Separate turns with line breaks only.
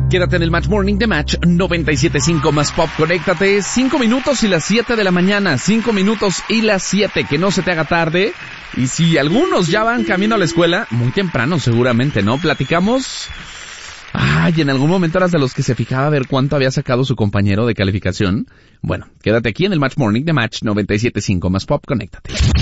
Quédate en el Match Morning de Match 97.5 más Pop. Conéctate 5 minutos y las 7 de la mañana. 5 minutos y las 7. Que no se te haga tarde. Y si algunos ya van camino a la escuela, muy temprano seguramente, ¿no? Platicamos. Y en algún momento eras de los que se fijaba a ver cuánto había sacado su compañero de calificación. Bueno, quédate aquí en el Match Morning de Match 97.5 más Pop. Conéctate.